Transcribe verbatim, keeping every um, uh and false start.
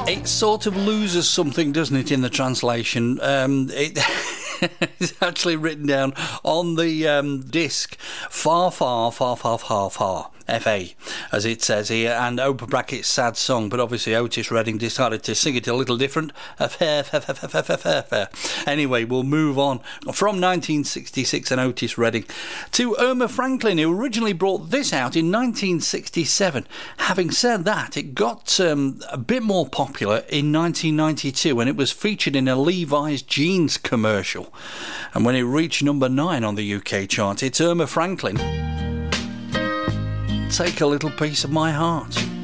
It sort of loses something, doesn't it, in the translation? Um, it it's actually written down on the um, disc, far, far, far, far, far, far. F A, as it says here, and open brackets, sad song, but obviously Otis Redding decided to sing it a little different. Anyway, we'll move on from nineteen sixty-six and Otis Redding to Irma Franklin, who originally brought this out in nineteen sixty-seven. Having said that, it got um, a bit more popular in nineteen ninety-two when it was featured in a Levi's jeans commercial. And when it reached number nine on the U K chart, it's Irma Franklin. Take a little piece of my heart.